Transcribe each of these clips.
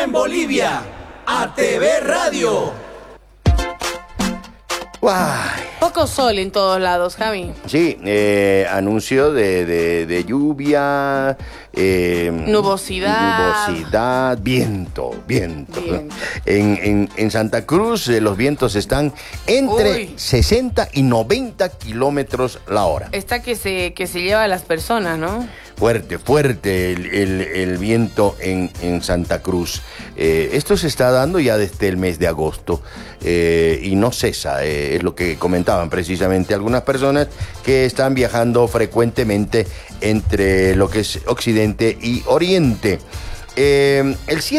en Bolivia, ATV Radio. Guay. Poco sol en todos lados, Javi. Sí, anuncio de lluvia, nubosidad, viento. En Santa Cruz los vientos están entre 60 y 90 kilómetros la hora. Está que se lleva a las personas, ¿no? Fuerte el viento en Santa Cruz. Esto se está dando ya desde el mes de agosto y no cesa, es lo que comentaban precisamente algunas personas que están viajando frecuentemente entre lo que es Occidente y Oriente. El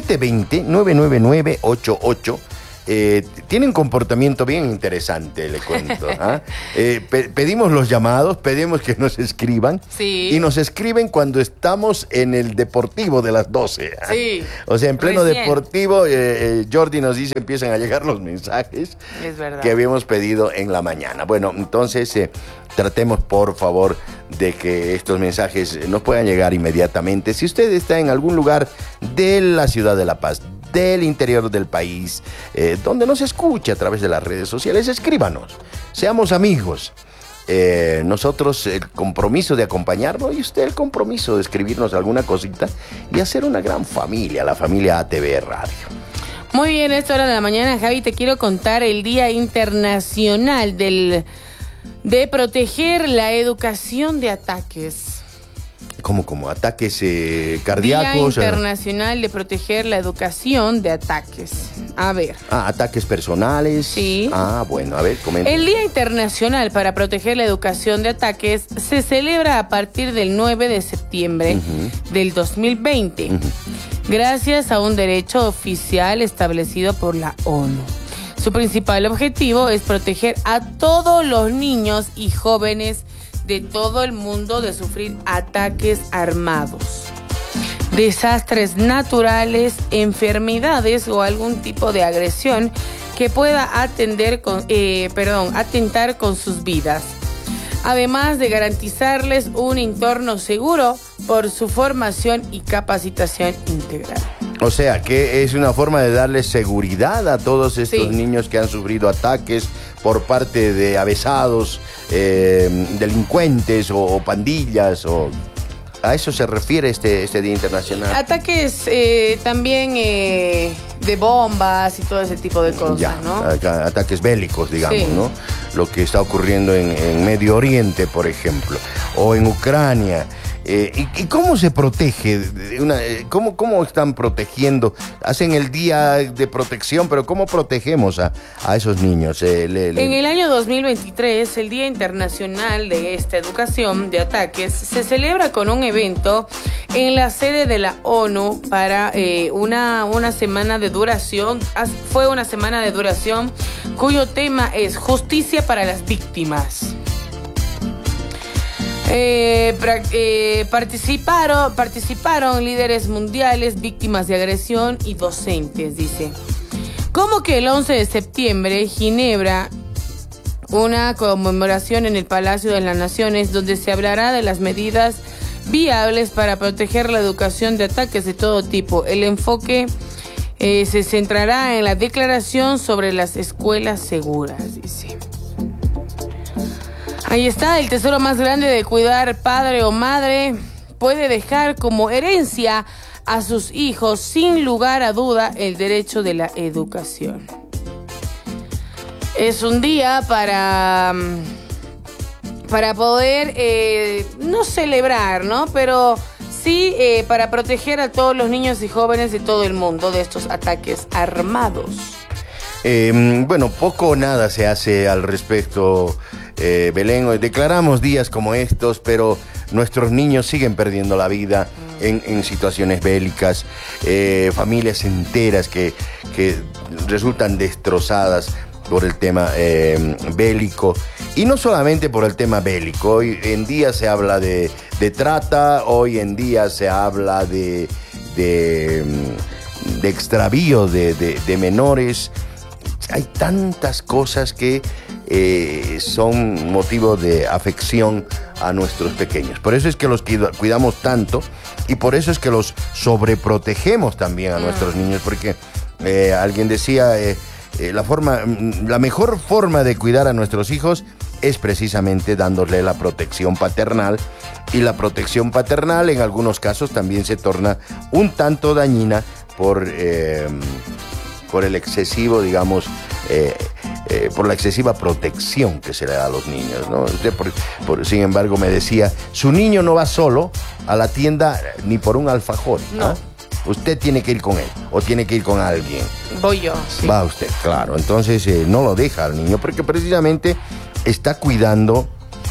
720-999-88 tiene un comportamiento bien interesante, le cuento. Pedimos los llamados, pedimos que nos escriban. Sí. Y nos escriben cuando estamos en el deportivo de las 12. Sí. O sea, en pleno Recién. Deportivo, Jordi nos dice, empiezan a llegar los mensajes Es verdad. que habíamos pedido en la mañana. Bueno, entonces tratemos, por favor, de que estos mensajes nos puedan llegar inmediatamente. Si usted está en algún lugar de la ciudad de La Paz, del interior del país, donde nos escucha a través de las redes sociales, escríbanos, seamos amigos. Nosotros el compromiso de acompañarnos y usted el compromiso de escribirnos alguna cosita y hacer una gran familia, la familia ATV Radio. Muy bien, a esta hora de la mañana, Javi, te quiero contar el Día Internacional de proteger la educación de ataques. Como ataques cardíacos. Día Internacional de proteger la educación de ataques. A ver. Ataques personales. Sí. Bueno, a ver, comenta. El Día Internacional para proteger la educación de ataques se celebra a partir del 9 de septiembre del 2020, gracias a un derecho oficial establecido por la ONU. Su principal objetivo es proteger a todos los niños y jóvenes de todo el mundo de sufrir ataques armados, desastres naturales, enfermedades o algún tipo de agresión que pueda atentar con sus vidas, además de garantizarles un entorno seguro por su formación y capacitación integral. O sea, que es una forma de darle seguridad a todos estos niños que han sufrido ataques por parte de avesados, delincuentes o pandillas, o a eso se refiere este Día Internacional. Ataques también de bombas y todo ese tipo de cosas, ¿no? Ataques bélicos, digamos, Sí. ¿no? Lo que está ocurriendo en Medio Oriente, por ejemplo, o en Ucrania. ¿Y cómo se protege? ¿Cómo están protegiendo? Hacen el día de protección, pero ¿cómo protegemos a esos niños? En el año 2023, el Día Internacional de esta Educación de Ataques se celebra con un evento en la sede de la ONU para una semana de duración. Fue una semana de duración cuyo tema es justicia para las víctimas. Participaron líderes mundiales, víctimas de agresión y docentes, dice. Como que el 11 de septiembre, Ginebra, una conmemoración en el Palacio de las Naciones, donde se hablará de las medidas viables para proteger la educación de ataques de todo tipo. El enfoque se centrará en la declaración sobre las escuelas seguras, dice. Ahí está, el tesoro más grande de cuidar padre o madre puede dejar como herencia a sus hijos, sin lugar a duda, el derecho de la educación. Es un día para poder, no celebrar, ¿no? Pero sí para proteger a todos los niños y jóvenes de todo el mundo de estos ataques armados. Bueno, poco o nada se hace al respecto, Belén. Declaramos días como estos, pero nuestros niños siguen perdiendo la vida en situaciones bélicas, familias enteras que resultan destrozadas por el tema bélico, y no solamente por el tema bélico. Hoy en día se habla de trata, hoy en día se habla de extravío de menores. Hay tantas cosas que son motivo de afección a nuestros pequeños. Por eso es que los cuidamos tanto y por eso es que los sobreprotegemos también a nuestros niños, porque alguien decía, la mejor forma de cuidar a nuestros hijos es precisamente dándole la protección paternal, y la protección paternal en algunos casos también se torna un tanto dañina por el excesivo, digamos, por la excesiva protección que se le da a los niños, ¿no? Usted, sin embargo, me decía, su niño no va solo a la tienda ni por un alfajor, ¿no? ¿Ah? Usted tiene que ir con él o tiene que ir con alguien. Voy yo, sí. Va usted, claro. Entonces no lo deja al niño porque precisamente está cuidando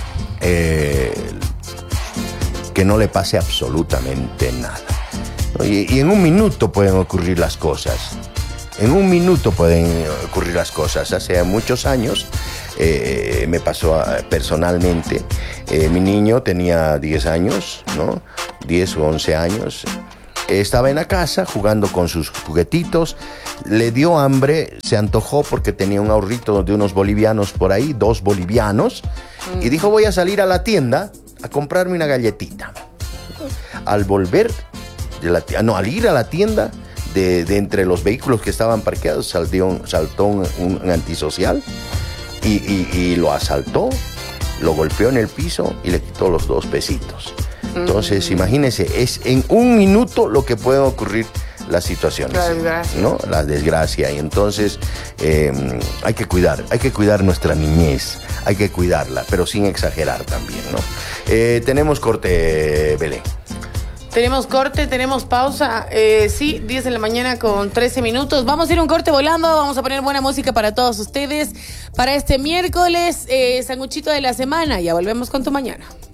que no le pase absolutamente nada. Y en un minuto pueden ocurrir las cosas. En un minuto pueden ocurrir las cosas. Hace muchos años me pasó personalmente. Mi niño tenía 10 años, ¿no? 10 o 11 años. Estaba en la casa jugando con sus juguetitos. Le dio hambre, se antojó porque tenía un ahorrito de unos bolivianos por ahí, 2 bolivianos. Y dijo, voy a salir a la tienda a comprarme una galletita. Al volver al ir a la tienda, de entre los vehículos que estaban parqueados, saltó un antisocial y lo asaltó, lo golpeó en el piso y le quitó los 2 pesitos. Entonces, imagínense, es en un minuto lo que pueden ocurrir las situaciones. La desgracia. ¿No? La desgracia. Y entonces hay que cuidar nuestra niñez, hay que cuidarla, pero sin exagerar también, ¿no? Tenemos corte, Belén. Tenemos corte, tenemos pausa. Sí, 10 de la mañana con 13 minutos. Vamos a ir un corte volando. Vamos a poner buena música para todos ustedes. Para este miércoles, sanguchito de la semana. Ya volvemos con tu mañana.